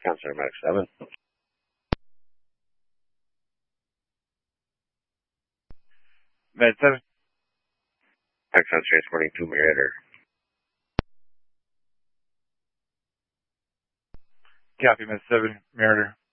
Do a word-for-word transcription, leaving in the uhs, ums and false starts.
Counselor Max seven. Med seven. Axon transporting to Marietta. Copy, Med seven, Marietta.